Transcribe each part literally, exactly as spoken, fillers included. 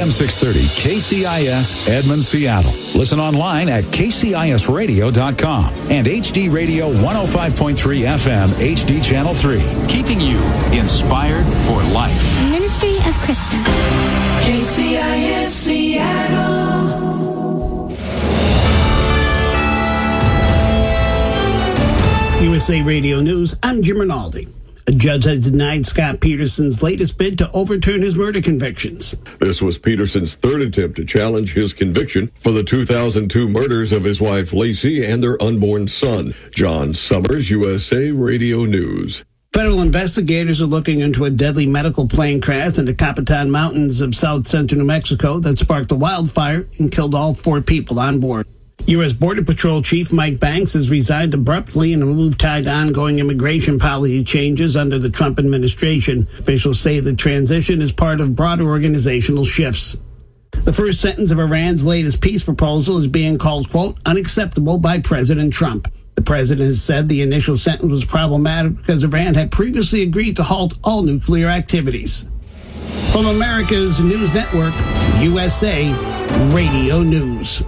A M six thirty K C I S Edmond, Seattle. Listen online at K C I S radio dot com and H D Radio one oh five point three F M H D Channel three. Keeping you inspired for life. Ministry of Krista. K C I S Seattle. U S A Radio News, I'm Jim Rinaldi. A judge has denied Scott Peterson's latest bid to overturn his murder convictions. This was Peterson's third attempt to challenge his conviction for the two thousand two murders of his wife Lacey and their unborn son. John Summers, U S A Radio News. Federal investigators are looking into a deadly medical plane crash in the Capitan Mountains of south central New Mexico that sparked a wildfire and killed all four people on board. U S. Border Patrol Chief Mike Banks has resigned abruptly in a move tied to ongoing immigration policy changes under the Trump administration. Officials say the transition is part of broader organizational shifts. The first sentence of Iran's latest peace proposal is being called, quote, unacceptable by President Trump. The president has said the initial sentence was problematic because Iran had previously agreed to halt all nuclear activities. From America's News Network, U S A Radio News.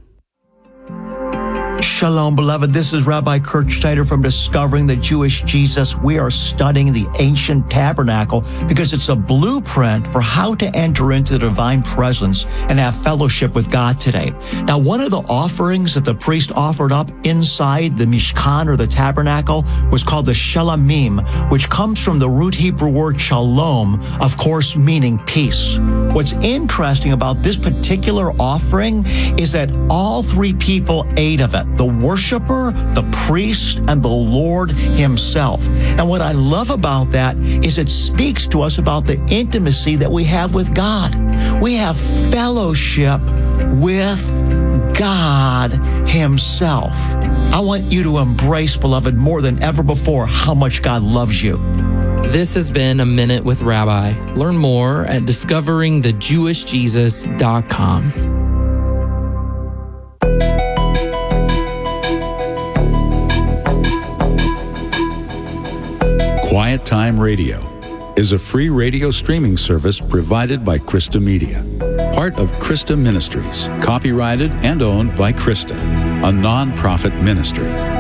Shalom, beloved. This is Rabbi Kurt Schneider from Discovering the Jewish Jesus. We are studying the ancient tabernacle because it's a blueprint for how to enter into the divine presence and have fellowship with God today. Now, one of the offerings that the priest offered up inside the Mishkan or the tabernacle was called the Shalamim, which comes from the root Hebrew word shalom, of course, meaning peace. What's interesting about this particular offering is that all three people ate of it. The worshiper, the priest, and the Lord himself. And what I love about that is it speaks to us about the intimacy that we have with God. We have fellowship with God himself. I want you to embrace, beloved, more than ever before, how much God loves you. This has been A Minute with Rabbi. Learn more at discovering the jewish jesus dot com. Quiet Time Radio is a free radio streaming service provided by Krista Media, part of Krista Ministries, copyrighted and owned by Krista, a non-profit ministry.